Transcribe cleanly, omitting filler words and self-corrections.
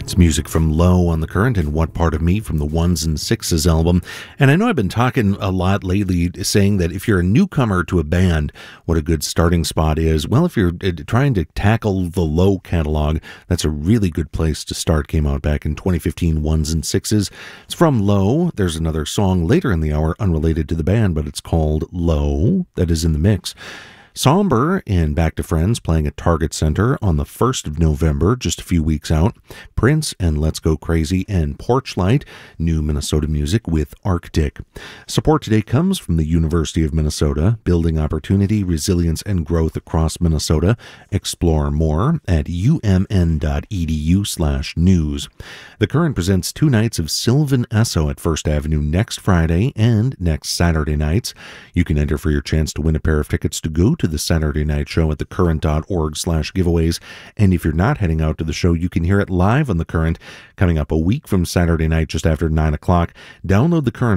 It's music from Low on the Current and What Part of Me from the Ones and Sixes album. And I know I've been talking a lot lately saying that if you're a newcomer to a band, what a good starting spot is. Well, if you're trying to tackle the Low catalog, that's a really good place to start. Came out back in 2015, Ones and Sixes. It's from Low. There's another song later in the hour unrelated to the band, but it's called Low that is in the mix. Somber and Back to Friends playing at Target Center on the 1st of November, just a few weeks out. Prince and Let's Go Crazy and Porchlight, new Minnesota music with Arctic. Support today comes from the University of Minnesota, building opportunity, resilience, and growth across Minnesota. Explore more at umn.edu/news. The Current presents 2 nights of Sylvan Esso at First Avenue next Friday and next Saturday nights. You can enter for your chance to win a pair of tickets to go to the Saturday night show at thecurrent.org/giveaways. And if you're not heading out to the show, you can hear it live on The Current coming up a week from Saturday night just after 9 o'clock. Download The Current